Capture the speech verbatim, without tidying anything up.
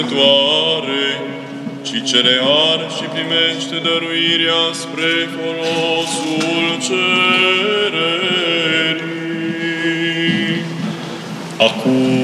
ci cere har și primește dăruirea spre folosul cererii. Acum